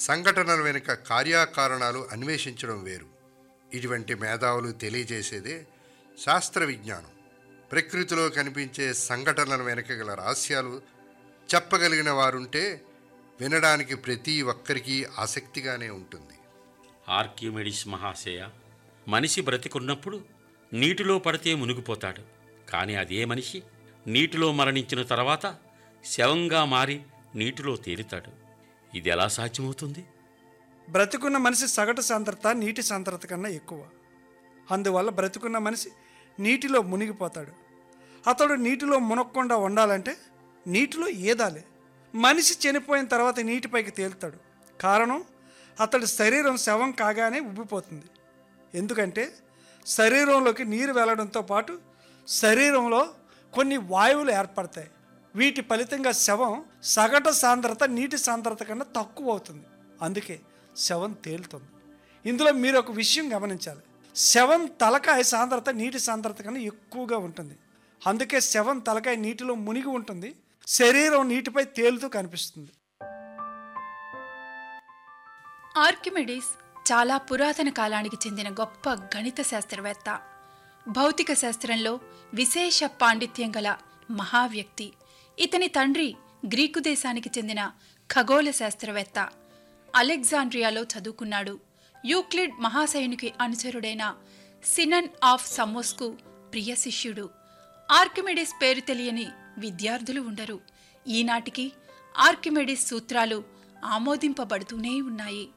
సంఘటనల వెనుక కార్యకారణాలు అన్వేషించడం వేరు. ఇటువంటి మేధావులు తెలియజేసేదే శాస్త్ర విజ్ఞానం. ప్రకృతిలో కనిపించే సంఘటనల వెనుక గల రహస్యాలు చెప్పగలిగిన వారుంటే వినడానికి ప్రతి ఒక్కరికి ఆసక్తిగానే ఉంటుంది. ఆర్కిమెడిస్ మహాశయ, మనిషి బ్రతికున్నప్పుడు నీటిలో పడితే మునిగిపోతాడు. కానీ అదే మనిషి నీటిలో మరణించిన తర్వాత శవంగా మారి నీటిలో తేలుతాడు. ఇది ఎలా సాధ్యమవుతుంది? బ్రతికున్న మనిషి సగటు సాంద్రత నీటి సాంద్రత కన్నా ఎక్కువ. అందువల్ల బ్రతికున్న మనిషి నీటిలో మునిగిపోతాడు. అతడు నీటిలో మునగకుండా ఉండాలంటే నీటిలో ఈదాలి. మనిషి చనిపోయిన తర్వాత నీటిపైకి తేలుతాడు. కారణం, అతడి శరీరం శవం కాగానే ఉబ్బిపోతుంది. ఎందుకంటే శరీరంలోకి నీరు వెళ్ళడంతో పాటు శరీరంలో కొన్ని వాయువులు ఏర్పడతాయి. వీటి ఫలితంగా శవం సగటు సాంద్రత నీటి సాంద్రత కన్నా తక్కువ అవుతుంది. అందుకే శవం తేలుతుంది. ఇందులో మీరు ఒక విషయం గమనించాలి. శవం తలకాయ సాంద్రత నీటి సాంద్రత కన్నా ఎక్కువగా ఉంటుంది. అందుకే శవం తలకాయ నీటిలో మునిగి ఉంటుంది, శరీరం నీటిపై తేలుతూ కనిపిస్తుంది. ఆర్కిమెడిస్ చాలా పురాతన కాలానికి చెందిన గొప్ప గణిత శాస్త్రవేత్త. భౌతిక శాస్త్రంలో విశేష పాండిత్యం గల మహావ్యక్తి. ఇతని తండ్రి గ్రీకు దేశానికి చెందిన ఖగోళ శాస్త్రవేత్త. అలెగ్జాండ్రియాలో చదువుకున్నాడు. యూక్లిడ్ మహాశయునికి అనుచరుడైన సినన్ ఆఫ్ సమోస్కు ప్రియ శిష్యుడు. ఆర్కిమెడిస్ పేరు తెలియని విద్యార్థులు ఉండరు. ఈనాటికి ఆర్కిమెడిస్ సూత్రాలు ఆమోదింపబడుతూనే ఉన్నాయి.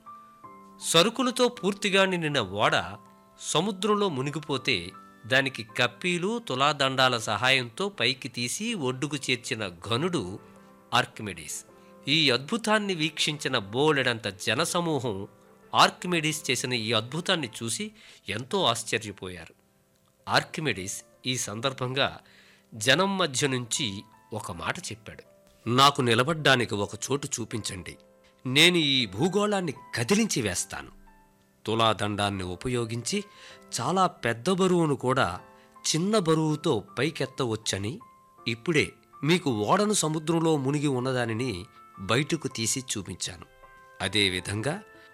సరుకులతో పూర్తిగా నిండిన ఓడ సముద్రంలో మునిగిపోతే దానికి కప్పీలు, తులాదండాల సహాయంతో పైకి తీసి ఒడ్డుకు చేర్చిన ఘనుడు ఆర్కిమెడిస్. ఈ అద్భుతాన్ని వీక్షించిన బోలెడంత జనసమూహం ఆర్కిమెడిస్ చేసిన ఈ అద్భుతాన్ని చూసి ఎంతో ఆశ్చర్యపోయారు. ఆర్కిమెడిస్ ఈ సందర్భంగా జనం మధ్య నుంచి ఒక మాట చెప్పాడు. నాకు నిలబడ్డానికి ఒక చోటు చూపించండి, నేను ఈ భూగోళాన్ని కదిలించి వేస్తాను. తులాదండాన్ని ఉపయోగించి చాలా పెద్ద బరువును కూడా చిన్న బరువుతో పైకెత్తవచ్చని ఇప్పుడే మీకు ఓడను సముద్రంలో మునిగి ఉన్నదానిని బయటకు తీసి చూపించాను. అదేవిధంగా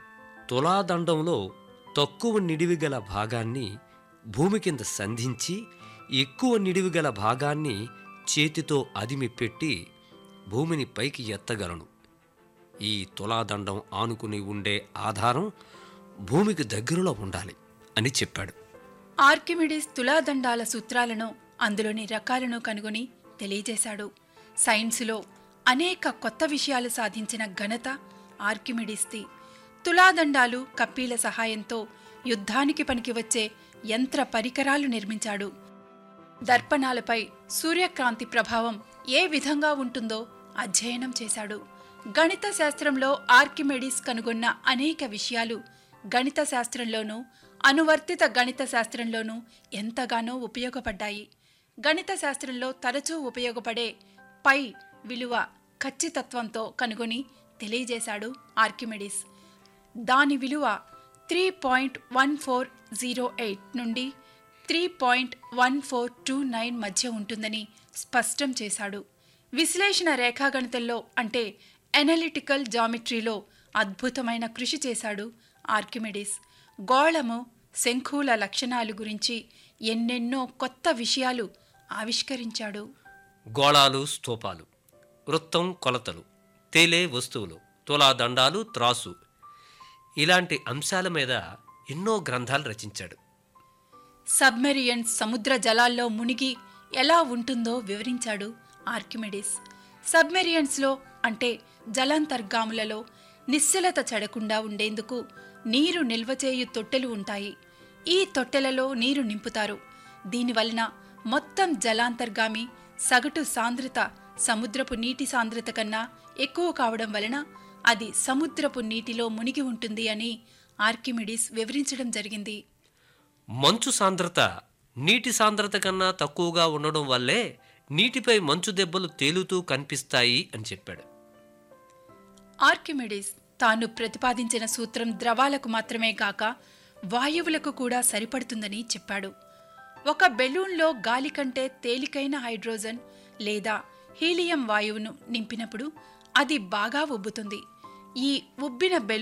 తులాదండంలో తక్కువ నిడివి గల భాగాన్ని భూమి కింద సంధించి ఎక్కువ నిడివి గల భాగాన్ని చేతితో అదిమి పెట్టి భూమిని పైకి ఎత్తగలను. ఈ తులాదండం ఆనుకుని ఉండే ఆధారం భూమికి దగ్గరలో ఉండాలి అని చెప్పాడు. ఆర్కిమెడిస్ తులాదండాల సూత్రాలను, అందులోని రకాలను కనుగొని తెలియజేశాడు. సైన్సులో అనేక కొత్త విషయాలు సాధించిన ఘనత ఆర్కిమెడిస్ది. తులాదండాలు, కప్పీల సహాయంతో యుద్ధానికి పనికివచ్చే యంత్ర పరికరాలు నిర్మించాడు. దర్పణాలపై సూర్యకాంతి ప్రభావం ఏ విధంగా ఉంటుందో అధ్యయనం చేశాడు. గణిత శాస్త్రంలో ఆర్కిమెడిస్ కనుగొన్న అనేక విషయాలు గణిత శాస్త్రంలోనూ అనువర్తిత గణిత శాస్త్రంలోనూ ఎంతగానో ఉపయోగపడ్డాయి. గణిత శాస్త్రంలో తరచూ ఉపయోగపడే పై విలువ ఖచ్చితత్వంతో కనుగొని తెలియజేశాడు ఆర్కిమెడిస్. దాని విలువ 3.1408 నుండి 3.1429 మధ్య ఉంటుందని స్పష్టం చేశాడు. విశ్లేషణ రేఖాగణితంలో అంటే ఎనలిటికల్ జామెట్రీలో అద్భుతమైన కృషి చేశాడు ఆర్కిమెడిస్. గోళము, శంఖుల లక్షణాలు గురించి ఎన్నెన్నో కొత్త విషయాలు ఆవిష్కరించాడు. గోళాలు, స్తూపాలు, వృత్తం, కొలతలు, తేలే వస్తువులు, తులాదండాలు, త్రాసు ఇలాంటి అంశాల మీద ఎన్నో గ్రంథాలు రచించాడు. సబ్మెరియన్స్ సముద్ర జలాల్లో మునిగి ఎలా ఉంటుందో వివరించాడు ఆర్కిమెడిస్. సబ్మెరియన్స్లో అంటే జలాంతర్గాములలో నిశ్చలత చెడకుండా ఉండేందుకు నీరు నిల్వచేయు తొట్టెలు ఉంటాయి. ఈ తొట్టెలలో నీరు నింపుతారు. దీనివలన మొత్తం జలాంతర్గామి సగటు సాంద్రత సముద్రపు నీటి సాంద్రత కన్నా ఎక్కువ కావడం వలన అది సముద్రపు నీటిలో మునిగి ఉంటుంది అని ఆర్కిమెడిస్ వివరించడం జరిగింది. మంచు సాంద్రత నీటి సాంద్రత కన్నా తక్కువగా ఉండడం వల్లే నీటిపై మంచు దెబ్బలు తేలుతూ కనిపిస్తాయి అని చెప్పాడు. ఆర్కిమెడిస్ తాను ప్రతిపాదించిన సూత్రం ద్రవాలకు మాత్రమే గాక వాయువులకు కూడా సరిపడుతుందని చెప్పాడు. ఒక బెలూన్లో గాలి కంటే తేలికైన హైడ్రోజన్ లేదా హీలియం వాయువును నింపినప్పుడు అది బాగా ఉబ్బుతుంది. ఈ ఉబ్బిన బెలూన్